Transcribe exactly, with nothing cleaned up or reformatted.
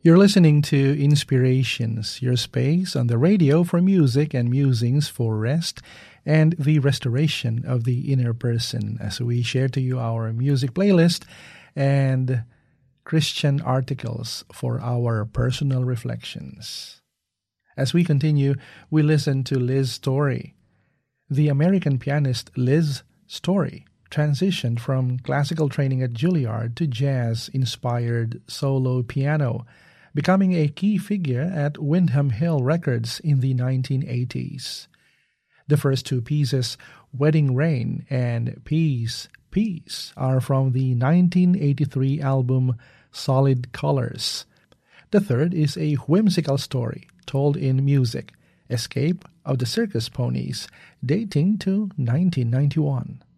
You're listening to Inspirations, your space on the radio for music and musings for rest and the restoration of the inner person, as we share to you our music playlist and Christian articles for our personal reflections. As we continue, we listen to Liz Story. The American pianist Liz Story transitioned from classical training at Juilliard to jazz-inspired solo piano, becoming a key figure at Windham Hill Records in the nineteen eighties. The first two pieces, Wedding Rain and Peace, Peace, are from the nineteen eighty-three album Solid Colors. The third is a whimsical story told in music, Escape of the Circus Ponies, dating to nineteen ninety-one.